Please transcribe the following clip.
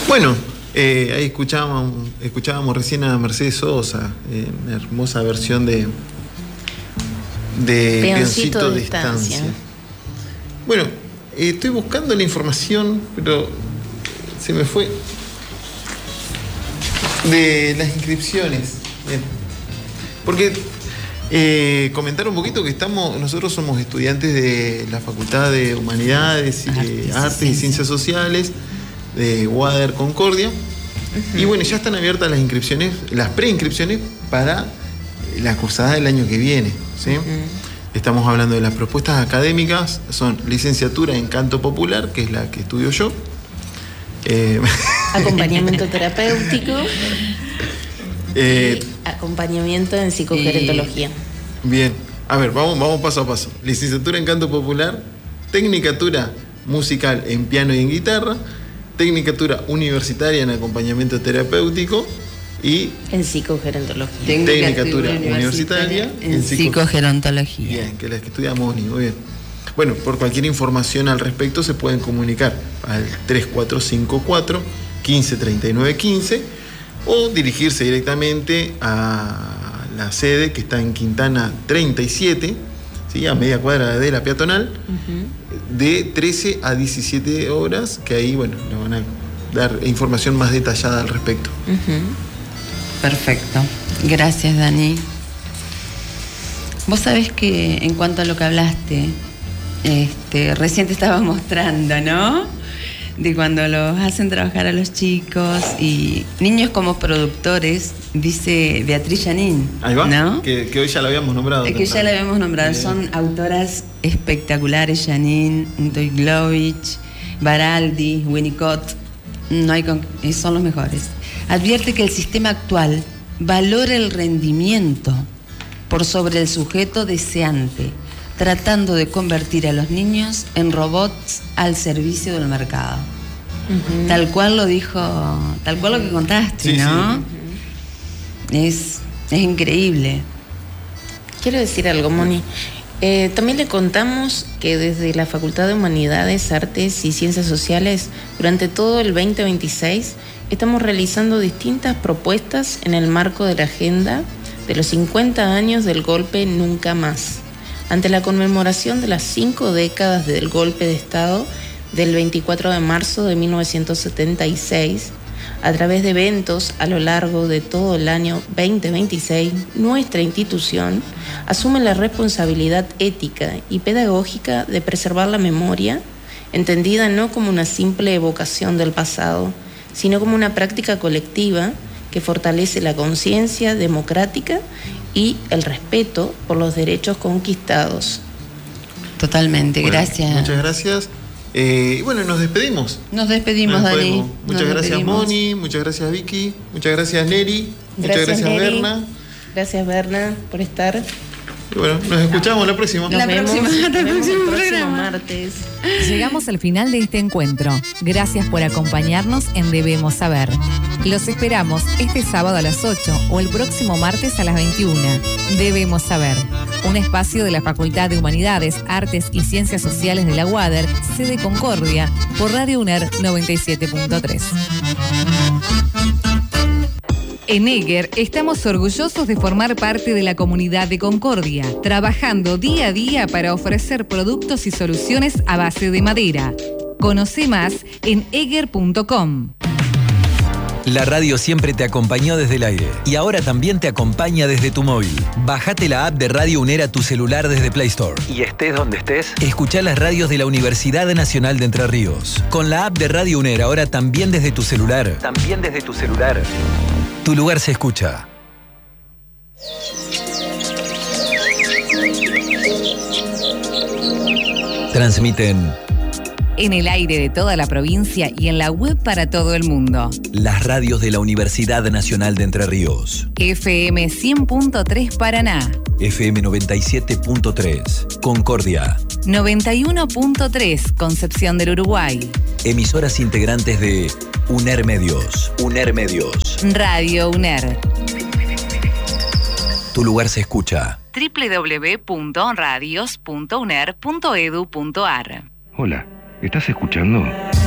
Bueno, ahí escuchábamos recién a Mercedes Sosa, una hermosa versión de Peoncito de Estancia. Bueno, estoy buscando la información, pero se me fue, de las inscripciones. Bien. Porque comentar un poquito que nosotros somos estudiantes de la Facultad de Humanidades, Artes y Ciencias Sociales de UADER Concordia. Y bueno, ya están abiertas las inscripciones, las preinscripciones para la cursada del año que viene, ¿sí? Estamos hablando de las propuestas académicas, son licenciatura en canto popular, que es la que estudio yo. Acompañamiento terapéutico. Acompañamiento en psicogerontología. Bien, a ver, vamos paso a paso. Licenciatura en canto popular, tecnicatura musical en piano y en guitarra, tecnicatura universitaria en acompañamiento terapéutico y en psicogerontología. Tecnicatura universitaria en psicogerontología. Bien, que la que estudia Moni, muy bien. Bueno, por cualquier información al respecto se pueden comunicar al 3454 1539 15 o dirigirse directamente a la sede que está en Quintana 37, ¿sí? A media cuadra de la peatonal, de 13 a 17 horas, que ahí, bueno, le van a dar información más detallada al respecto. Perfecto. Gracias, Dani. Vos sabés que en cuanto a lo que hablaste, recién te estaba mostrando, ¿no? De cuando los hacen trabajar a los chicos y niños como productores, dice Beatriz Janín. Ahí va, ¿no? Que hoy ya la habíamos nombrado. Que ya la habíamos nombrado. Bien. Son autoras espectaculares, Janín, Doiglovich, Baraldi, Winnicott. Son los mejores. Advierte que el sistema actual valora el rendimiento por sobre el sujeto deseante, tratando de convertir a los niños en robots al servicio del mercado. Tal cual lo dijo, tal cual lo que contaste, sí, ¿no? Sí. Es increíble. Quiero decir algo, Moni. También le contamos que desde la Facultad de Humanidades, Artes y Ciencias Sociales, durante todo el 2026, estamos realizando distintas propuestas en el marco de la agenda de los 50 años del golpe Nunca Más, ante la conmemoración de las 5 décadas del golpe de Estado del 24 de marzo de 1976, a través de eventos a lo largo de todo el año 2026, nuestra institución asume la responsabilidad ética y pedagógica de preservar la memoria, entendida no como una simple evocación del pasado, sino como una práctica colectiva que fortalece la conciencia democrática y el respeto por los derechos conquistados. Totalmente, bueno, gracias. Muchas gracias. Bueno, nos despedimos. Nos despedimos, Dani. Muchas gracias, Moni. Muchas gracias, Vicky. Muchas gracias, Neri. Muchas gracias, Neri. Berna. Gracias, Berna, por estar. Y bueno, nos escuchamos la próxima. Nos vemos hasta el próximo martes. Llegamos al final de este encuentro. Gracias por acompañarnos en Debemos Saber. Los esperamos este sábado a las 8 o el próximo martes a las 21. Debemos Saber. Un espacio de la Facultad de Humanidades, Artes y Ciencias Sociales de la UADER, sede Concordia, por Radio UNER 97.3. En EGER estamos orgullosos de formar parte de la comunidad de Concordia, trabajando día a día para ofrecer productos y soluciones a base de madera. Conoce más en eger.com. La radio siempre te acompañó desde el aire y ahora también te acompaña desde tu móvil. Bájate la app de Radio UNER a tu celular desde Play Store. Y estés donde estés, escuchá las radios de la Universidad Nacional de Entre Ríos. Con la app de Radio UNER ahora también desde tu celular. Tu lugar se escucha. Transmiten en el aire de toda la provincia y en la web para todo el mundo. Las radios de la Universidad Nacional de Entre Ríos. FM 100.3 Paraná. FM 97.3 Concordia. 91.3 Concepción del Uruguay. Emisoras integrantes de UNER Medios. Radio UNER. Tu lugar se escucha. www.radios.uner.edu.ar. Hola, ¿estás escuchando?